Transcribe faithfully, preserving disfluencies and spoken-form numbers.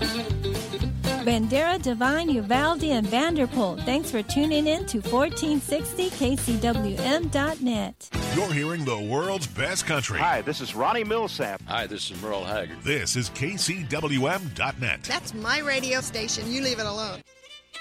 Bandera, Devine, Uvalde, and Vanderpool. Thanks for tuning in to fourteen sixty K C W M dot net. You're hearing the world's best country. Hi, this is Ronnie Millsap. Hi, this is Merle Haggard. This is K C W M dot net. That's my radio station. You leave it alone.